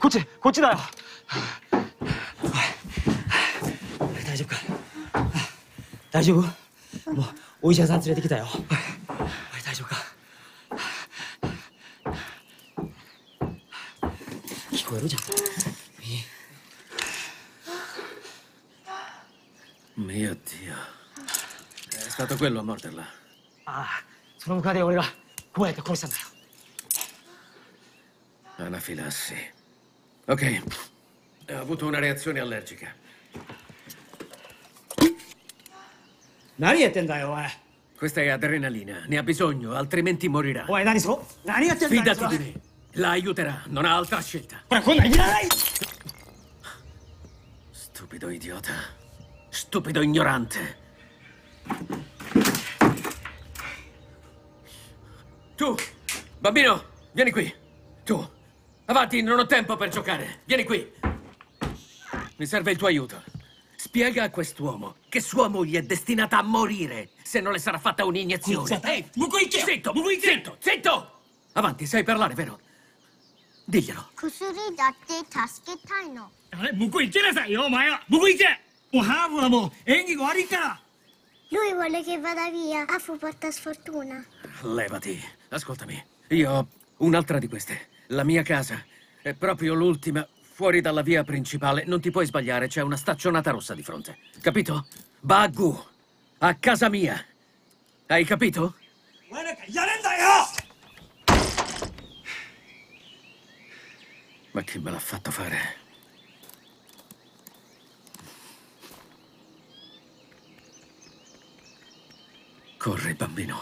こっちだよ。 大丈夫か？大丈夫？もうお医者さん連れてきたよ。大丈夫か？聞こえるじゃん。 Mio Dio. È stato quello a morderla. ああ、そのムカデ俺がこうやって殺したんだよ。 Anafilassi. Ok. Ho avuto una reazione allergica. 何やってんだよおい。 Questa è adrenalina. Ne ha bisogno, altrimenti morirà. おい何何やってんだよ。 Fidati di me. La aiuterà. Non ha altra scelta. これこんなんいらない。 Stupido idiota. Stupido ignorante. Tu, bambino, vieni qui. Tu, avanti, non ho tempo per giocare. Vieni qui. Mi serve il tuo aiuto. Spiega a quest'uomo che sua moglie è destinata a morire se non le sarà fatta un'iniezione. Ehi, zitto, zitto, zitto! Avanti, sai parlare, vero? Diglielo. 薬だって助けたいの。 あれ向こう行けなさいよお前は。向こう行け。もうハーフはもう演技が悪いから。 Lui vuole che vada via. Afu porta sfortuna. Levati. Ascoltami. Io ho un'altra di queste. La mia casa. È proprio l'ultima. Fuori dalla via principale. Non ti puoi sbagliare. C'è una staccionata rossa di fronte. Capito? Bagu. A casa mia. Hai capito? お前なんかやれんだよ。 Ma chi me l'ha fatto fare? Corri, bambino.